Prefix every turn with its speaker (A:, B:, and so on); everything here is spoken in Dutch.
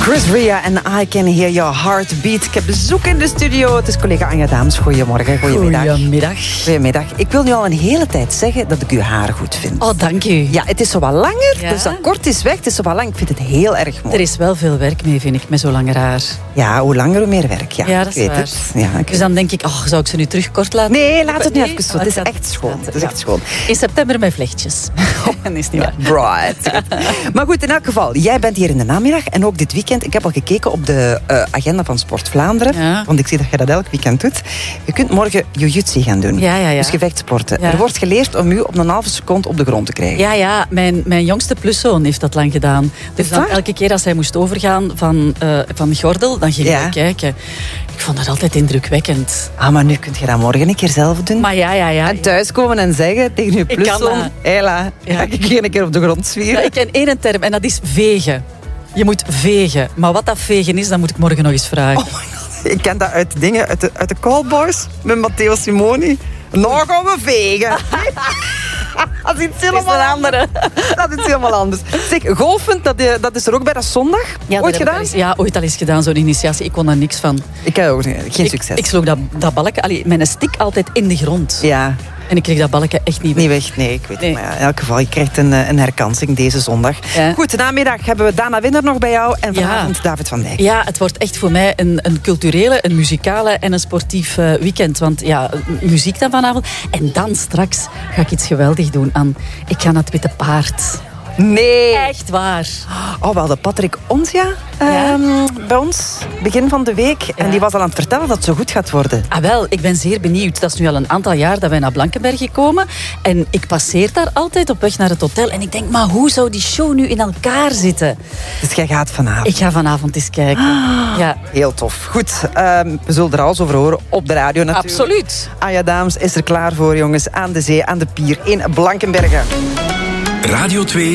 A: Chris Ria en I Can Hear Your Heartbeat. Ik heb bezoek in de studio. Het is collega Anja Daams. Goedemorgen, goedemiddag. Ik wil nu al een hele tijd zeggen dat ik uw haar goed vind.
B: Oh, dank u.
A: Ja, het is zo wat langer, dus dat kort is weg. Het is zo wat lang. Ik vind het heel erg mooi.
B: Er is wel veel werk mee, vind ik, met zo langer haar.
A: Ja, hoe langer, hoe meer werk. Ja,
B: dat is waar.
A: Het. Ja,
B: dus dan denk ik, zou ik ze nu terug kort laten?
A: Nee, laat het nu even zo. Het is echt schoon. Het is echt schoon.
B: In september met vlechtjes. Is niet waar.
A: Right. Maar goed, in elk geval, jij bent hier in de namiddag en ook dit weekend. Ik heb al gekeken op de agenda van Sport Vlaanderen, want ik zie dat je dat elk weekend doet. Je kunt morgen jiu-jitsu gaan doen.
B: Ja.
A: Dus gevechtsporten.
B: Ja.
A: Er wordt geleerd om u op een halve seconde op de grond te krijgen.
B: Ja, mijn jongste pluszoon heeft dat lang gedaan. Dus dan elke keer als hij moest overgaan van gordel, dan ging hij kijken. Ik vond dat altijd indrukwekkend.
A: Maar nu kun je dat morgen een keer zelf doen.
B: Maar ja.
A: En thuiskomen en zeggen tegen je pluszoon, Hela, ga ik hier een keer op de grond zwieren?
B: Ja, ik ken één term en dat is vegen. Je moet vegen. Maar wat dat vegen is, dat moet ik morgen nog eens vragen.
A: Oh my God. Ik ken dat uit dingen, uit de Callboys met Matteo Simoni. Nou gaan we vegen. Dat is iets helemaal anders. Dat is helemaal anders. Zeg, golfen, dat is er ook bij, dat is zondag. Ooit gedaan?
B: Ooit al eens gedaan, zo'n initiatie. Ik kon daar niks van.
A: Ik heb ook geen succes.
B: Ik sloeg dat balken, met een stick altijd in de grond.
A: Ja.
B: En ik kreeg dat balken echt niet weg.
A: Niet weg, nee, ik weet het. Maar ja, in elk geval, je krijgt een herkansing deze zondag. Ja. Goed, namiddag hebben we Dana Winner nog bij jou en vanavond David van Dijk.
B: Ja, het wordt echt voor mij een culturele, een muzikale en een sportief weekend. Want muziek dan vanavond. En dan straks ga ik iets geweldig doen aan Ik ga naar het Witte Paard.
A: Nee.
B: Echt waar.
A: We hadden Patrick Onsia bij ons, begin van de week. Ja. En die was al aan het vertellen dat het zo goed gaat worden.
B: Wel, ik ben zeer benieuwd. Dat is nu al een aantal jaar dat wij naar Blankenberge komen. En ik passeer daar altijd op weg naar het hotel. En ik denk, maar hoe zou die show nu in elkaar zitten?
A: Dus jij gaat vanavond?
B: Ik ga vanavond eens kijken. Ja.
A: Heel tof. Goed, we zullen er alles over horen op de radio natuurlijk.
B: Absoluut.
A: Anja Daams is er klaar voor, jongens. Aan de zee, aan de pier in Blankenberge.
C: Radio 2